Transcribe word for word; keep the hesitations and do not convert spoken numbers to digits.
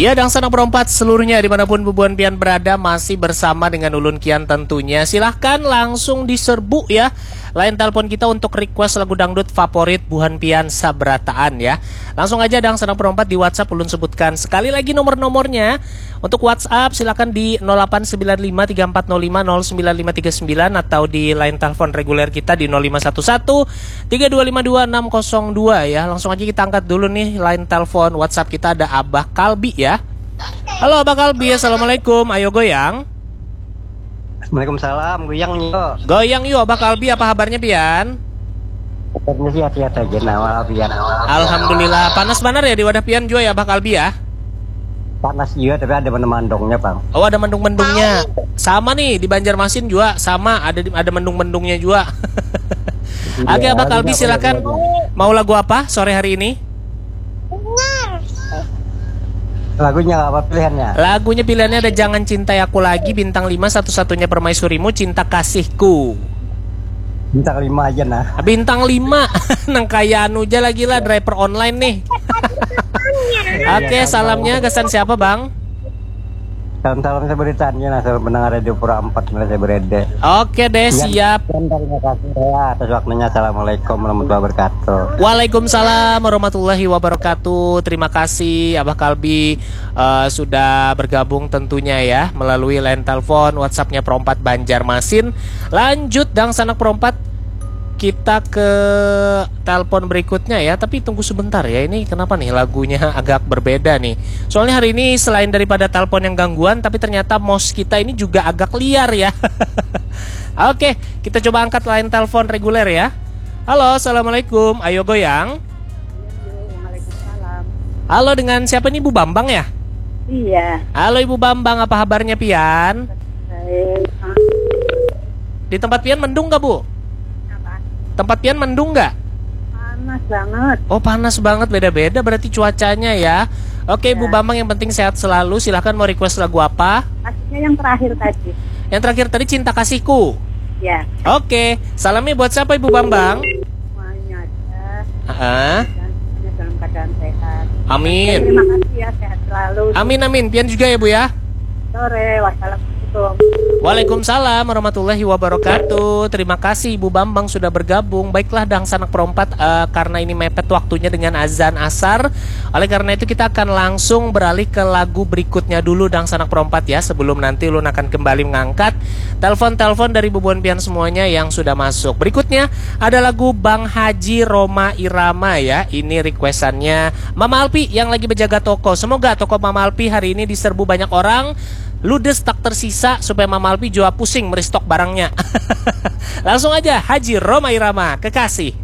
Iya, dan sanak perempat seluruhnya dimanapun Bubuan Pian berada masih bersama dengan Ulun Kian tentunya. Silahkan langsung diserbu ya line telepon kita untuk request lagu dangdut favorit Buhan Pian Sabrataan ya. Langsung aja dang sanak perempat di WhatsApp Ulun sebutkan sekali lagi nomor-nomornya. Untuk WhatsApp silakan di nol delapan sembilan lima tiga empat nol lima nol sembilan lima tiga sembilan atau di line telepon reguler kita di nol lima satu satu tiga dua lima dua enam nol dua ya. Langsung aja kita angkat dulu nih line telepon WhatsApp kita, ada Abah Kalbi ya. Halo Abah Kalbi, assalamualaikum. Ayo goyang. Waalaikumsalam, goyang yuk. Goyang yuk Abah Kalbi, apa kabarnya Pian? Kabarnya sih hati-hati aja nawal Pian. Alhamdulillah, panas benar ya di wadah Pian juga ya Abah Kalbi ya? Panas juga tapi ada mendung-mendungnya bang. Oh ada mendung-mendungnya. Sama nih di Banjarmasin juga sama, ada ada mendung-mendungnya juga. Oke Abah Kalbi silakan. Mau lagu apa sore hari ini? Lagunya apa pilihannya? Lagunya pilihannya ada Jangan Cintai Aku Lagi, Bintang lima, Satu-Satunya Permaisurimu, Cinta Kasihku. Bintang lima aja nah. Bintang lima. Nang kaya anu aja lagi lah, driver online nih. Oke, salamnya kesan siapa bang? Salam-salam saya beritanya nah, saya mendengar Radio Pura empat saya berada. Oke deh, siap. Terima kasih ya atas waktunya. Assalamualaikum warahmatullahi wabarakatuh. Waalaikumsalam warahmatullahi wabarakatuh. Terima kasih Abah Kalbi uh, sudah bergabung tentunya ya melalui line telepon WhatsAppnya Perompat Banjarmasin. Lanjut dang sanak Perompat, kita ke telepon berikutnya ya. Tapi tunggu sebentar ya, ini kenapa nih lagunya agak berbeda nih. Soalnya hari ini selain daripada telepon yang gangguan, tapi ternyata mouse kita ini juga agak liar ya. Oke, kita coba angkat line telepon reguler ya. Halo, assalamualaikum. Ayo goyang. Waalaikumsalam. Halo, dengan siapa nih, Ibu Bambang ya? Iya. Halo Ibu Bambang, apa kabarnya Pian? Baik. Di tempat Pian mendung gak Bu? Apa? Tempat Pian mendung gak? Panas banget. Oh panas banget, beda-beda berarti cuacanya ya. Oke Ya. Ibu Bambang, yang penting sehat selalu. Silahkan mau request lagu apa? Pastinya yang terakhir tadi. Yang terakhir tadi Cinta Kasihku. Ya. Oke, salamnya buat siapa Ibu Bambang? Semuanya ada. Ah, Dan semuanya dalam keadaan sehat. amin. Terima kasih ya, sehat selalu. Amin amin. Pian juga ya Bu ya. Sore. Wassalamualaikum. Waalaikumsalam warahmatullahi wabarakatuh. Terima kasih Ibu Bambang sudah bergabung. Baiklah dang sanak perompat, uh, karena ini mepet waktunya dengan azan asar. Oleh karena itu kita akan langsung beralih ke lagu berikutnya dulu dang sanak perompat ya. Sebelum nanti Ulun akan kembali mengangkat telepon-telepon dari Bubuan Pian semuanya yang sudah masuk. Berikutnya ada lagu Bang Haji Roma Irama ya. Ini requestannya Mama Alpi yang lagi berjaga toko. Semoga toko Mama Alpi hari ini diserbu banyak orang, ludes tak tersisa, supaya Mama Alpi juga pusing meristok barangnya. Langsung aja Haji Roma Irama, Kekasih.